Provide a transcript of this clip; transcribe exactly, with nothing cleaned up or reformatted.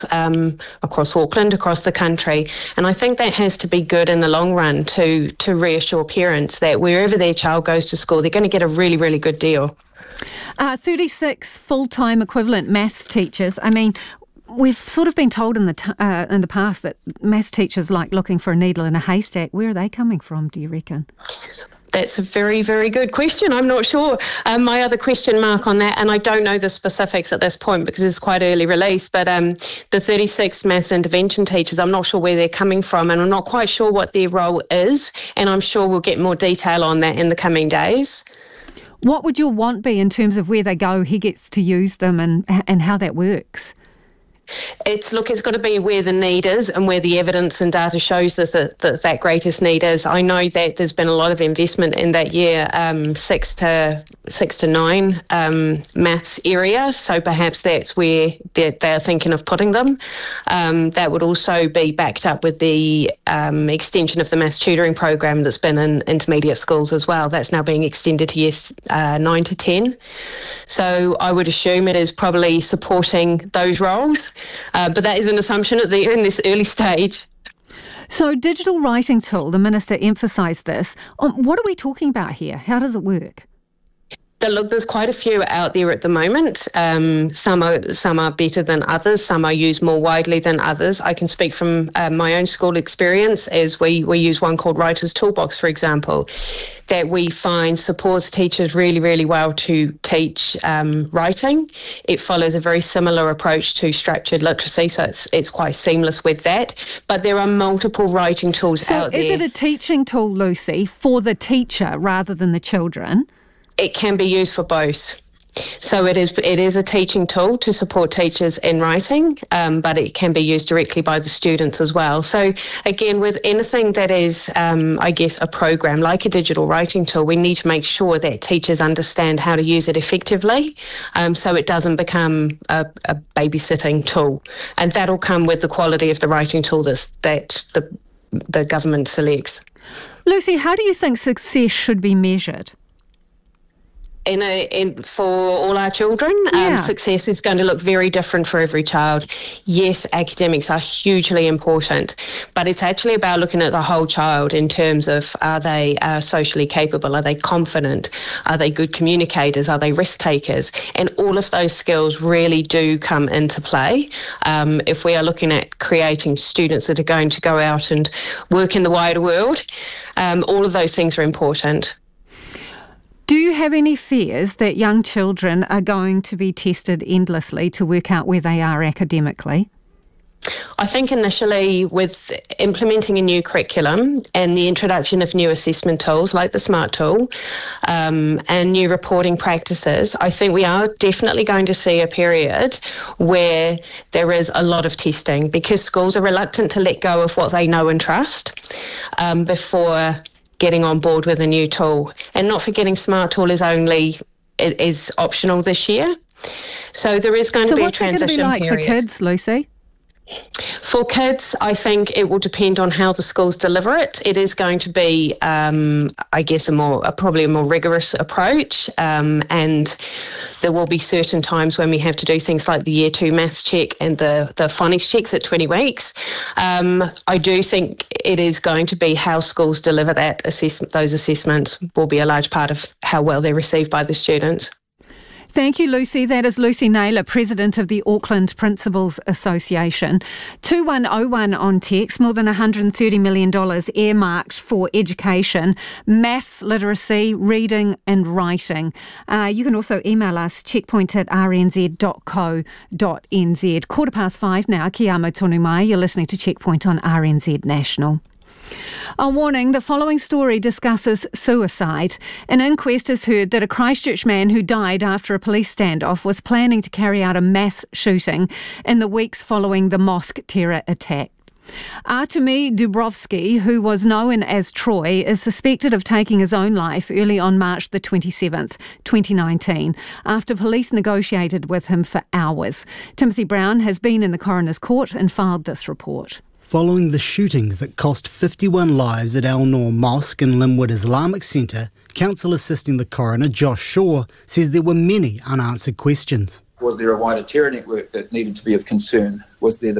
um, across Auckland, across the country. And I think that has to be good in the long run to, to reassure parents that wherever their child goes to school, they're going to get a really, really good deal. Uh, thirty-six full-time equivalent maths teachers. I mean, we've sort of been told in the t- uh, in the past that maths teachers like looking for a needle in a haystack. Where are they coming from, do you reckon? That's a very, very good question. I'm not sure. Um, my other question mark on that, and I don't know the specifics at this point because it's quite early release, but um, the thirty-six maths intervention teachers, I'm not sure where they're coming from, and I'm not quite sure what their role is, and I'm sure we'll get more detail on that in the coming days. What would your want be in terms of where they go, who gets to use them, and and how that works? It's, look, it's got to be where the need is and where the evidence and data shows us that, that that greatest need is. I know that there's been a lot of investment in that year um, six to six to nine um, maths area, so perhaps that's where they're, they're thinking of putting them. Um, that would also be backed up with the um, extension of the maths tutoring program that's been in intermediate schools as well. That's now being extended to years uh, nine to ten. So I would assume it is probably supporting those roles, uh, but that is an assumption at the in this early stage. So digital writing tool, the Minister emphasised this. Um, what are we talking about here? How does it work? Look, there's quite a few out there at the moment. Um, some are some are better than others. Some are used more widely than others. I can speak from uh, my own school experience, as we, we use one called Writer's Toolbox, for example, that we find supports teachers really, really well to teach um, writing. It follows a very similar approach to structured literacy, so it's it's quite seamless with that. But there are multiple writing tools so out there. So is it a teaching tool, Lucy, for the teacher rather than the children? It can be used for both. So it is it is a teaching tool to support teachers in writing, um, but it can be used directly by the students as well. So again, with anything that is, um, I guess, a program like a digital writing tool, we need to make sure that teachers understand how to use it effectively, um, so it doesn't become a, a babysitting tool. And that'll come with the quality of the writing tool that's, that the the government selects. Lucy, how do you think success should be measured? In a, in, for all our children, yeah. um, success is going to look very different for every child. Yes, academics are hugely important, but it's actually about looking at the whole child in terms of, are they uh, socially capable? Are they confident? Are they good communicators? Are they risk takers? And all of those skills really do come into play. Um, if we are looking at creating students that are going to go out and work in the wider world, um, all of those things are important. Do you have any fears that young children are going to be tested endlessly to work out where they are academically? I think initially with implementing a new curriculum and the introduction of new assessment tools like the SMART tool um, and new reporting practices, I think we are definitely going to see a period where there is a lot of testing because schools are reluctant to let go of what they know and trust um, before getting on board with a new tool. And not forgetting SMART tool is only is optional this year. So there is going so to be a transition period. So what's it going to be like for kids, Lucy? For kids, I think it will depend on how the schools deliver it. It is going to be, um, I guess, a more a, probably a more rigorous approach, um, and there will be certain times when we have to do things like the year two maths check and the, the phonics checks at twenty weeks. Um, I do think it is going to be how schools deliver that assessment. Those assessments will be a large part of how well they're received by the students. Thank you, Lucy. That is Lucy Naylor, President of the Auckland Principals Association. two one oh one on text, more than one hundred thirty million dollars earmarked for education, maths, literacy, reading and writing. Uh, you can also email us, checkpoint at r n z dot co dot n z. Quarter past five now, kia amo tonu mai. You're listening to Checkpoint on R N Z National. A warning, the following story discusses suicide. An inquest has heard that a Christchurch man who died after a police standoff was planning to carry out a mass shooting in the weeks following the mosque terror attack. Artemi Dubrovsky, who was known as Troy, is suspected of taking his own life early on March the twenty-seventh, twenty nineteen, after police negotiated with him for hours. Timothy Brown has been in the coroner's court and filed this report. Following the shootings that cost fifty-one lives at Al Noor Mosque and Linwood Islamic Centre, counsel assisting the coroner, Josh Shaw, says there were many unanswered questions. Was there a wider terror network that needed to be of concern? Was there the